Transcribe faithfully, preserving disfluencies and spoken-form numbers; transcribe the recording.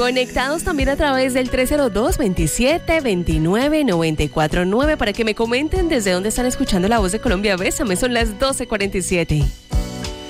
Conectados también a través del tres cero dos, veintisiete, veintinueve, noventa y cuatro nueve para que me comenten desde dónde están escuchando La Voz de Colombia. Bésame, son las doce cuarenta y siete.